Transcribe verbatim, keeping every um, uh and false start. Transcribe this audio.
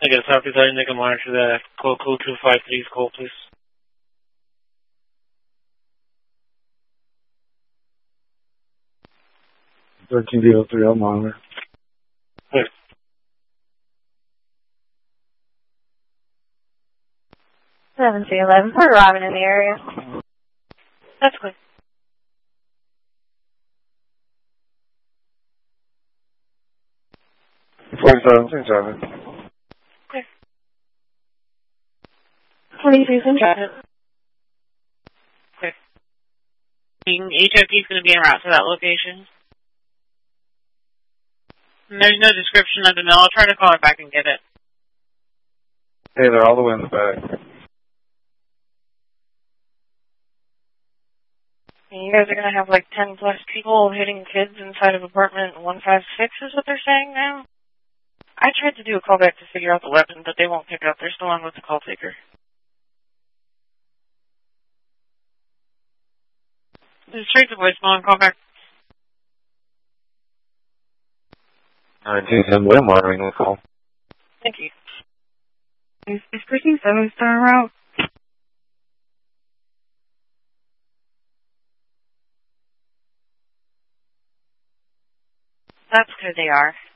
I guess Southeast Island, they can monitor that. Call code two five three, call please. thirteen D oh three, I'll monitor. Good. seven C eleven, we're arriving in the area. That's good. forty-seven, twenty-seven. Okay. twenty-two, twenty-seven. Okay. H I P is going to be en route to that location. And there's no description of the mill. I'll try to call her back and get it. Hey, they're all the way in the back. You guys are going to have like ten plus people hitting kids inside of apartment one five six is what they're saying now? I tried to do a callback to figure out the weapon, but they won't pick up. They're still on with the call taker. Just straight to voicemail and call back. nineteen ten, we're monitoring the call. Thank you. Is, is Christine seven star route? That's good, they are.